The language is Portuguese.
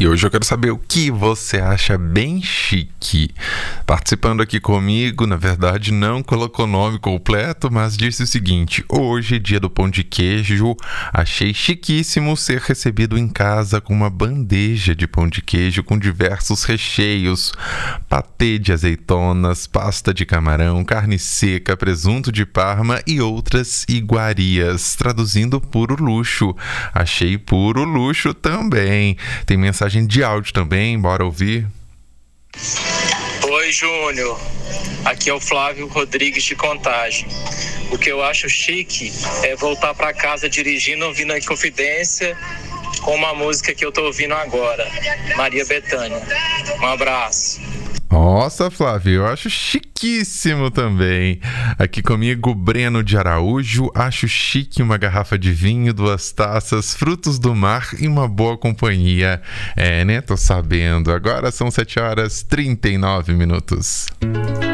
E hoje eu quero saber o que você acha bem chique. Participando aqui comigo, na verdade não colocou nome completo, mas disse o seguinte: hoje, dia do pão de queijo, achei chiquíssimo ser recebido em casa com uma bandeja de pão de queijo com diversos recheios: patê de azeitonas, pasta de camarão, carne seca, presunto de Parma e outras iguarias. Traduzindo, puro luxo. Achei puro luxo também. Tem mensagem de áudio também, bora ouvir. Oi, Júnior. Aqui é o Flávio Rodrigues de Contagem. O que eu acho chique é voltar para casa dirigindo, ouvindo a Inconfidência com uma música que eu tô ouvindo agora, Maria Bethânia. Um abraço. Nossa, Flávio, eu acho chiquíssimo também. Aqui comigo, Breno de Araújo. Acho chique uma garrafa de vinho, 2 taças, frutos do mar e uma boa companhia. Né? Tô sabendo. Agora são 7h39.